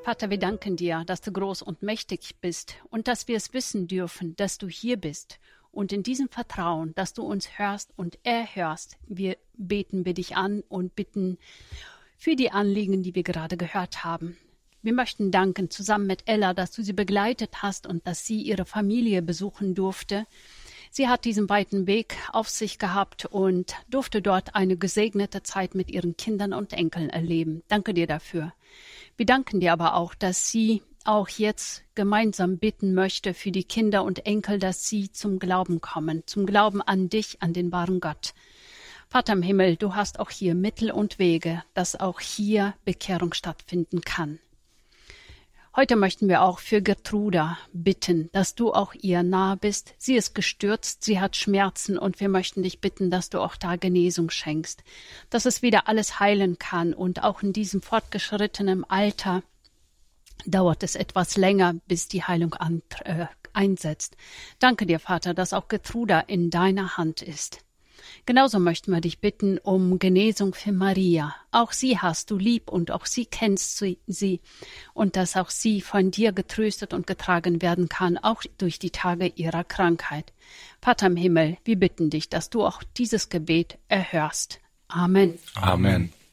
Vater, wir danken dir, dass du groß und mächtig bist und dass wir es wissen dürfen, dass du hier bist. Und in diesem Vertrauen, dass du uns hörst und erhörst, beten wir dich an und bitten für die Anliegen, die wir gerade gehört haben. Wir möchten danken zusammen mit Ella, dass du sie begleitet hast und dass sie ihre Familie besuchen durfte. Sie hat diesen weiten Weg auf sich gehabt und durfte dort eine gesegnete Zeit mit ihren Kindern und Enkeln erleben. Danke dir dafür. Wir danken dir aber auch, dass sie auch jetzt gemeinsam bitten möchte für die Kinder und Enkel, dass sie zum Glauben kommen, zum Glauben an dich, an den wahren Gott. Vater im Himmel, du hast auch hier Mittel und Wege, dass auch hier Bekehrung stattfinden kann. Heute möchten wir auch für Gertruda bitten, dass du auch ihr nahe bist. Sie ist gestürzt, sie hat Schmerzen und wir möchten dich bitten, dass du auch da Genesung schenkst, dass es wieder alles heilen kann und auch in diesem fortgeschrittenen Alter dauert es etwas länger, bis die Heilung einsetzt. Danke dir, Vater, dass auch Gertruda in deiner Hand ist. Genauso möchten wir dich bitten um Genesung für Maria. Auch sie hast du lieb und auch sie kennst sie und dass auch sie von dir getröstet und getragen werden kann, auch durch die Tage ihrer Krankheit. Vater im Himmel, wir bitten dich, dass du auch dieses Gebet erhörst. Amen. Amen.